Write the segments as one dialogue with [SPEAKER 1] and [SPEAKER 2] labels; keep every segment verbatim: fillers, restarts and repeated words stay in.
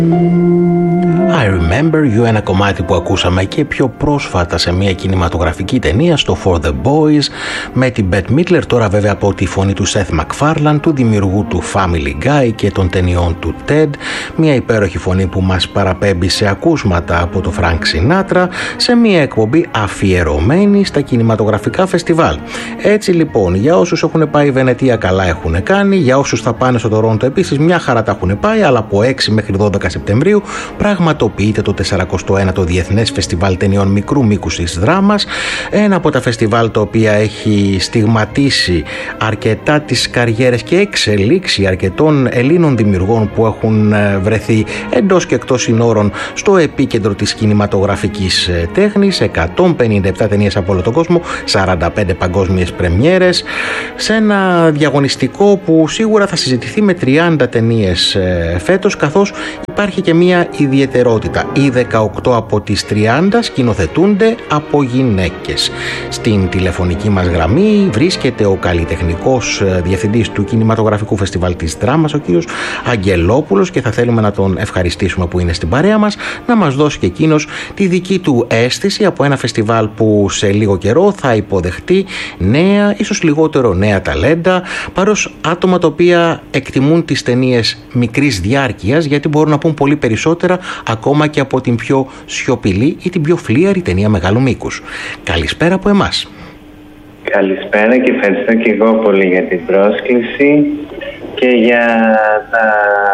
[SPEAKER 1] I Remember You, ένα κομμάτι που ακούσαμε και πιο πρόσφατα σε μια κινηματογραφική ταινία, στο For the Boys, με την Bette Midler, τώρα βέβαια από τη φωνή του Seth MacFarlane, του δημιουργού του Family Guy και των ταινιών του Ted, μια υπέροχη φωνή που μας παραπέμπει σε ακούσματα από το Frank Sinatra, σε μια εκπομπή αφιερωμένη στα κινηματογραφικά φεστιβάλ. Έτσι λοιπόν, για όσους έχουν πάει Βενετία καλά έχουν κάνει, για όσους θα πάνε στο Τορόντο επίσης μια χαρά τα έχουν πάει, αλλά από έξι μέχρι δώδεκα Σεπτεμβρίου πραγματοποιείται το τεσσαρακοστό ένατο Διεθνές Φεστιβάλ Ταινιών Μικρού Μήκους της Δράμας, ένα από τα φεστιβάλ το οποία έχει στιγματίσει αρκετά τις καριέρες και εξελίξει αρκετών Ελλήνων δημιουργών που έχουν βρεθεί εντός και εκτός συνόρων στο επίκεντρο της κινηματογραφικής τέχνης. εκατόν πενήντα επτά ταινίες από όλο τον κόσμο, σαράντα πέντε παγκόσμιες πρεμιέρες, σε ένα διαγωνιστικό που σίγουρα θα συζητηθεί με τριάντα ταινίες φέτος, καθώς υπάρχει και μια ιδιαιτερότητα. Οι δεκαοκτώ από τις τριάντα σκηνοθετούνται από γυναίκες. Στην τηλεφωνική μας γραμμή βρίσκεται ο καλλιτεχνικός διευθυντής του Κινηματογραφικού Φεστιβάλ της Δράμας, ο κύριος Αγγελόπουλος, και θα θέλουμε να τον ευχαριστήσουμε που είναι στην παρέα μας, να μας δώσει και εκείνος τη δική του αίσθηση από ένα φεστιβάλ που σε λίγο καιρό θα υποδεχτεί νέα, ίσως λιγότερο νέα ταλέντα, παρός άτομα τα οποία εκτιμούν τις ταινίες μικρής διάρκειας, γιατί μπορούν να πούν πολύ περισσότερα ακόμα και από την πιο σιωπηλή ή την πιο φλίαρη ταινία μεγάλου μήκους. Καλησπέρα από εμάς.
[SPEAKER 2] Καλησπέρα και ευχαριστώ και εγώ πολύ για την πρόσκληση και για τα...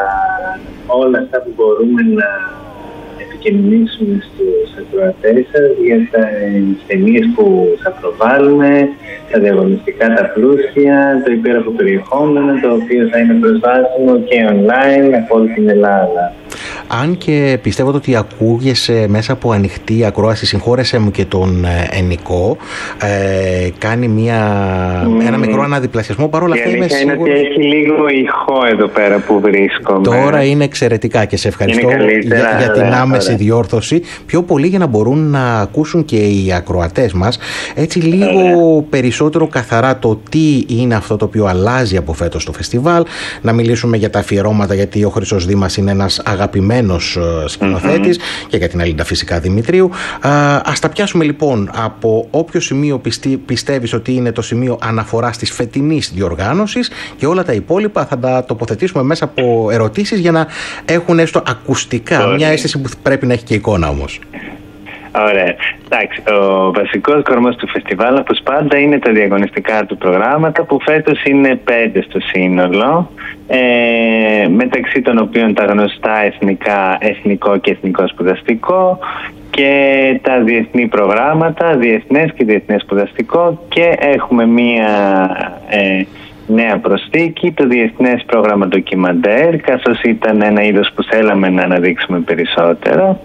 [SPEAKER 2] όλα αυτά που μπορούμε να επικοινωνήσουμε στους ακροατές σας για τις ταινίες που θα προβάλλουμε, τα διαγωνιστικά, τα πλούσια, το υπέροχο περιεχόμενο, το οποίο θα είναι προσβάσιμο και online από όλη την Ελλάδα.
[SPEAKER 1] Αν και πιστεύω ότι ακούγεσαι μέσα από ανοιχτή ακρόαση, συγχώρεσέ μου και τον Ενικό, ε, κάνει μια, mm. ένα μικρό αναδιπλασιασμό, παρόλα αυτά είμαι σίγουρος.
[SPEAKER 2] Είναι ότι έχει λίγο ηχό εδώ πέρα που βρίσκομαι.
[SPEAKER 1] Τώρα είναι εξαιρετικά και σε ευχαριστώ για, για την άμεση ωραία. διόρθωση. Πιο πολύ για να μπορούν να ακούσουν και οι ακροατές μας έτσι λίγο ωραία. περισσότερο καθαρά το τι είναι αυτό το οποίο αλλάζει από φέτος το φεστιβάλ. Να μιλήσουμε για τα αφιερώματα, γιατί ο Χρυσός Δήμας είναι ένας αγαπημένος σκηνοθέτης mm-hmm. και για την Αλίντα φυσικά Δημητρίου. Α, ας τα πιάσουμε λοιπόν από όποιο σημείο πιστεί, πιστεύεις ότι είναι το σημείο αναφοράς της φετινής διοργάνωσης, και όλα τα υπόλοιπα θα τα τοποθετήσουμε μέσα από ερωτήσεις για να έχουν έστω ακουστικά Ωραία. μια αίσθηση που πρέπει να έχει και εικόνα όμως.
[SPEAKER 2] Ωραία. Εντάξει, ο βασικός κορμός του φεστιβάλ, όπως πάντα, είναι τα διαγωνιστικά του προγράμματα, που φέτος είναι πέντε στο σύνολο, ε, μεταξύ των οποίων τα γνωστά εθνικά, εθνικό και εθνικό σπουδαστικό, και τα διεθνή προγράμματα, διεθνές και διεθνές σπουδαστικό, και έχουμε μία ε, νέα προσθήκη, το διεθνές πρόγραμμα ντοκιμαντέρ, καθώς ήταν ένα είδος που θέλαμε να αναδείξουμε περισσότερο.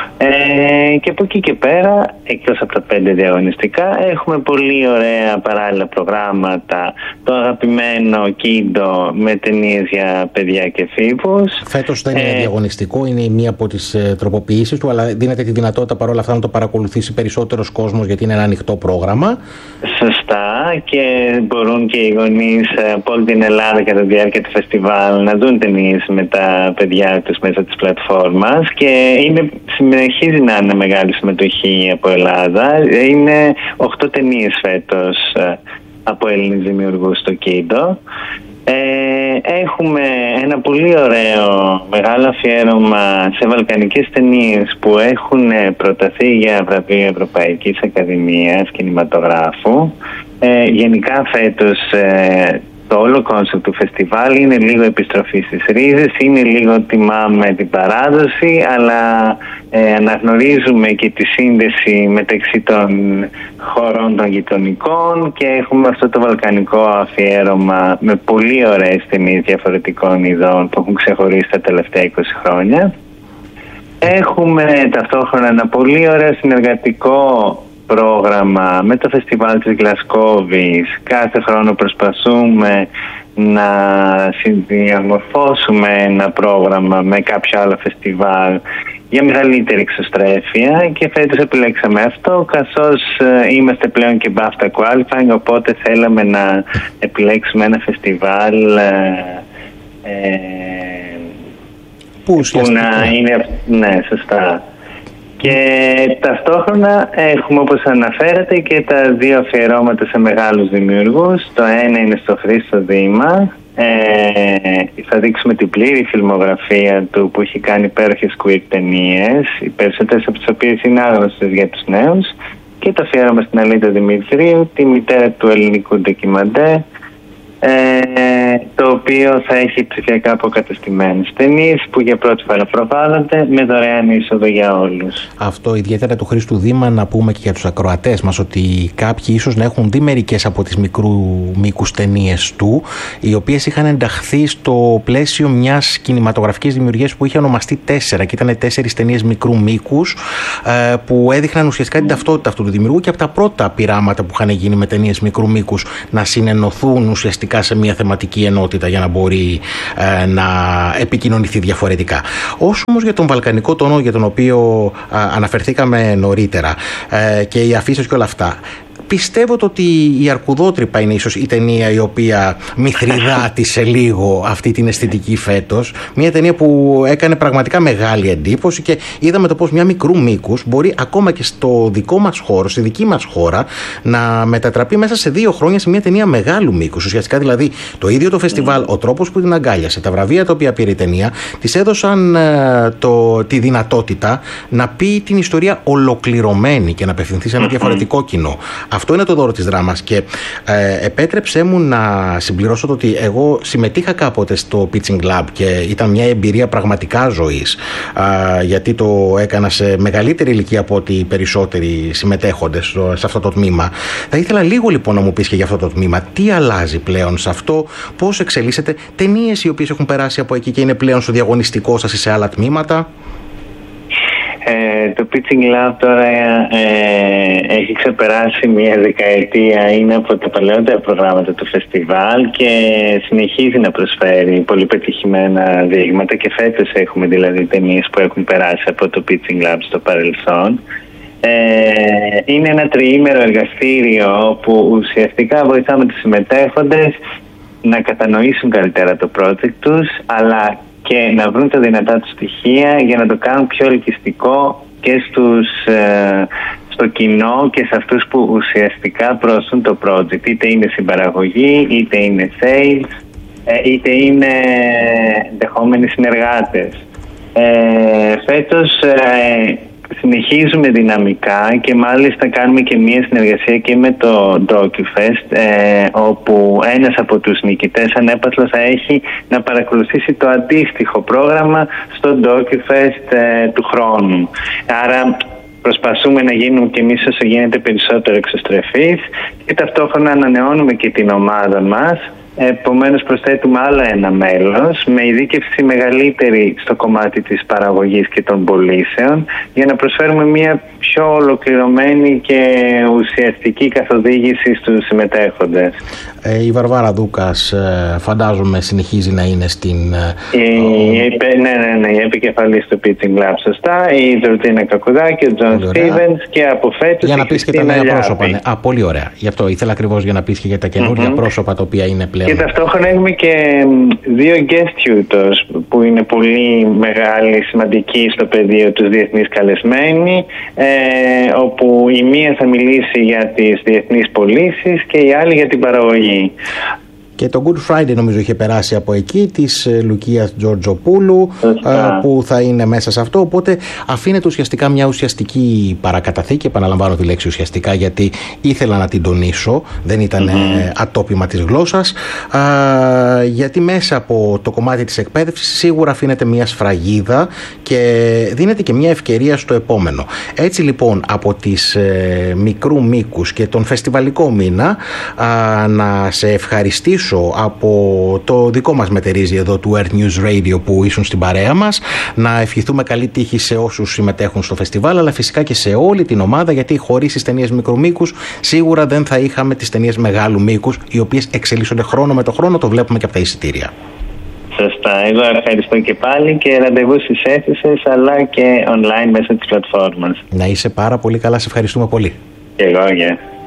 [SPEAKER 2] Ε, και από εκεί και πέρα, εκτός από τα πέντε διαγωνιστικά, έχουμε πολύ ωραία παράλληλα προγράμματα. Το αγαπημένο Κίντο με ταινίες για παιδιά και εφήβους.
[SPEAKER 1] Φέτος δεν είναι ε, διαγωνιστικό, είναι μία από τις ε, τροποποιήσεις του, αλλά δίνεται τη δυνατότητα παρόλα αυτά να το παρακολουθήσει περισσότερος κόσμος, γιατί είναι ένα ανοιχτό πρόγραμμα.
[SPEAKER 2] Σωστά, και μπορούν και οι γονείς από όλη την Ελλάδα κατά τη διάρκεια του φεστιβάλ να δουν ταινίες με τα παιδιά τους μέσα της πλατφόρμας, και είναι, συνεχίζει να είναι μεγάλη συμμετοχή από Ελλάδα. Είναι οκτώ ταινίες φέτος από Έλληνες δημιουργούς στο Κίντο. Ε, έχουμε ένα πολύ ωραίο μεγάλο αφιέρωμα σε βαλκανικές ταινίες που έχουν προταθεί για βραβείο Ευρωπαϊκής Ακαδημίας Κινηματογράφου. Ε, γενικά φέτος ε, το όλο κόνσεπτ του φεστιβάλ είναι λίγο επιστροφή στις ρίζες, είναι λίγο τιμάμε την παράδοση, αλλά ε, αναγνωρίζουμε και τη σύνδεση μεταξύ των χωρών των γειτονικών, και έχουμε αυτό το βαλκανικό αφιέρωμα με πολύ ωραίες ταινίες διαφορετικών ειδών που έχουν ξεχωρίσει τα τελευταία είκοσι χρόνια. Έχουμε ταυτόχρονα ένα πολύ ωραίο συνεργατικό πρόγραμμα με το φεστιβάλ της Γλασκόβης. Κάθε χρόνο προσπαθούμε να συνδιαμορφώσουμε ένα πρόγραμμα με κάποιο άλλο φεστιβάλ για μεγαλύτερη εξωστρέφεια, και φέτος επιλέξαμε αυτό, καθώς είμαστε πλέον και BAFTA qualifying, οπότε θέλαμε να επιλέξουμε ένα φεστιβάλ ε,
[SPEAKER 1] που ουσιαστικά...
[SPEAKER 2] Που να είναι... Ναι, σωστά. Και ταυτόχρονα έχουμε, όπως αναφέρατε, και τα δύο αφιερώματα σε μεγάλους δημιουργούς. Το ένα είναι στο Χρήστο Δήμα. Ε, θα δείξουμε την πλήρη φιλμογραφία του, που έχει κάνει υπέροχες queer ταινίες, οι περισσότερες από τις οποίες είναι άγνωστες για τους νέους. Και το αφιέρωμα στην Αλίτα Δημητρίου, τη μητέρα του ελληνικού ντοκιμαντέρ, Ε, το οποίο θα έχει ψηφιακά αποκατεστημένες ταινίες που για πρώτη φορά προβάλλονται με δωρεάν είσοδο για όλους.
[SPEAKER 1] Αυτό ιδιαίτερα του Χρήστου Δήμα, να πούμε και για τους ακροατές μας ότι κάποιοι ίσως να έχουν δει μερικές από τις μικρού μήκους ταινίες του, οι οποίες είχαν ενταχθεί στο πλαίσιο μιας κινηματογραφικής δημιουργίας που είχε ονομαστεί Τέσσερα, και ήταν τέσσερις ταινίες μικρού μήκους ε, που έδειχναν ουσιαστικά την ταυτότητα αυτού του δημιουργού, και από τα πρώτα πειράματα που είχαν γίνει με ταινίες μικρού μήκους να συνενωθούν ουσιαστικά σε μια θεματική ενότητα για να μπορεί ε, να επικοινωνηθεί διαφορετικά. Όσο όμως για τον βαλκανικό τόνο, για τον οποίο ε, αναφερθήκαμε νωρίτερα, ε, και οι αφήσεις και όλα αυτά, πιστεύω ότι η Αρκουδότρυπα είναι ίσως η ταινία η οποία μυθριδάτησε λίγο αυτή την αισθητική φέτος. Μια ταινία που έκανε πραγματικά μεγάλη εντύπωση και είδαμε το πώς μια μικρού μήκους μπορεί ακόμα και στο δικό μας χώρο, στη δική μας χώρα, να μετατραπεί μέσα σε δύο χρόνια σε μια ταινία μεγάλου μήκους. Ουσιαστικά δηλαδή το ίδιο το φεστιβάλ, ο τρόπος που την αγκάλιασε, τα βραβεία τα οποία πήρε η ταινία, της έδωσαν ε, το, τη δυνατότητα να πει την ιστορία ολοκληρωμένη και να απευθυνθεί σε ένα διαφορετικό κοινό. Αυτό είναι το δώρο της δράμας, και ε, επέτρεψέ μου να συμπληρώσω το ότι εγώ συμμετείχα κάποτε στο Pitching Lab και ήταν μια εμπειρία πραγματικά ζωής, ε, γιατί το έκανα σε μεγαλύτερη ηλικία από ότι οι περισσότεροι συμμετέχοντες στο, σε αυτό το τμήμα. Θα ήθελα λίγο λοιπόν να μου πεις και για αυτό το τμήμα, τι αλλάζει πλέον σε αυτό, πώς εξελίσσεται, ταινίες οι οποίες έχουν περάσει από εκεί και είναι πλέον στο διαγωνιστικό σας ή σε άλλα τμήματα.
[SPEAKER 2] Ε, το Pitching Lab τώρα ε, έχει ξεπεράσει μια δεκαετία, είναι από τα παλαιότερα προγράμματα του φεστιβάλ και συνεχίζει να προσφέρει πολύ πετυχημένα δείγματα, και φέτος έχουμε δηλαδή ταινίες που έχουν περάσει από το Pitching Lab στο παρελθόν. Ε, είναι ένα τριήμερο εργαστήριο που ουσιαστικά βοηθάμε τους συμμετέχοντες να κατανοήσουν καλύτερα το project τους, αλλά και να βρουν τα δυνατά του στοιχεία για να το κάνουν πιο ελκυστικό και στους, ε, στο κοινό και σε αυτούς που ουσιαστικά προωθούν το project. Είτε είναι συμπαραγωγή, είτε είναι sales, ε, είτε είναι ενδεχόμενοι συνεργάτες. Ε, φέτος ε, συνεχίζουμε δυναμικά και μάλιστα κάνουμε και μία συνεργασία και με το DocuFest, ε, όπου ένας από τους νικητές ανέπαθλο θα έχει να παρακολουθήσει το αντίστοιχο πρόγραμμα στο DocuFest ε, του χρόνου. Άρα προσπαθούμε να γίνουμε και εμείς όσο γίνεται περισσότερο εξωστρεφείς και ταυτόχρονα ανανεώνουμε και την ομάδα μας. Επομένως προσθέτουμε άλλο ένα μέλος με ειδίκευση μεγαλύτερη στο κομμάτι της παραγωγής και των πωλήσεων, για να προσφέρουμε μια πιο ολοκληρωμένη και ουσιαστική καθοδήγηση στους συμμετέχοντες.
[SPEAKER 1] Ε, η Βαρβάρα Δούκας ε, φαντάζομαι συνεχίζει να είναι στην...
[SPEAKER 2] Η, η, ναι, ναι, ναι, η επικεφαλής του Pitching Lab, σωστά, η Τζορτζίνα Κακουδάκη, ο Τζον Στίβενς και από φέτος
[SPEAKER 1] για να πεις και τα νέα πρόσωπα. Ναι. Α, πολύ ωραία. Γι' αυτό ήθελα ακριβώς για να πεις και για τα καινούργια mm-hmm. πρόσωπα τα οποία είναι πλέον.
[SPEAKER 2] Και ταυτόχρονα έχουμε και δύο guest tutors που είναι πολύ μεγάλη, σημαντική στο πεδίο τους διεθνείς καλεσμένοι, ε, όπου η μία θα μιλήσει για τις διεθνείς πωλήσεις και η άλλη για την παραγωγή.
[SPEAKER 1] Και το Good Friday νομίζω είχε περάσει από εκεί, της Λουκίας Τζορτζοπούλου, που θα είναι μέσα σε αυτό. Οπότε αφήνεται ουσιαστικά μια ουσιαστική παρακαταθήκη. Επαναλαμβάνω τη λέξη ουσιαστικά γιατί ήθελα να την τονίσω, δεν ήταν mm-hmm. ατόπιμα της γλώσσας. Α, γιατί μέσα από το κομμάτι της εκπαίδευσης σίγουρα αφήνεται μια σφραγίδα και δίνεται και μια ευκαιρία στο επόμενο. Έτσι λοιπόν από τις ε, μικρού μήκους και τον φεστιβαλικό μήνα α, να σε ευχαριστήσω από το δικό μας μετερίζει εδώ του Earth News Radio που ήσουν στην παρέα μας, να ευχηθούμε καλή τύχη σε όσους συμμετέχουν στο φεστιβάλ, αλλά φυσικά και σε όλη την ομάδα, γιατί χωρίς τις ταινίες μικρού μήκους σίγουρα δεν θα είχαμε τις ταινίες μεγάλου μήκους, οι οποίες εξελίσσονται χρόνο με το χρόνο, το βλέπουμε και από τα εισιτήρια.
[SPEAKER 2] Σωστά. Εγώ ευχαριστώ και πάλι και ραντεβού στις αίθουσες αλλά και online μέσω της πλατφόρμας.
[SPEAKER 1] Να είσαι πάρα πολύ καλά, σε ευχαριστούμε πολύ.
[SPEAKER 2] Και εγώ, yeah.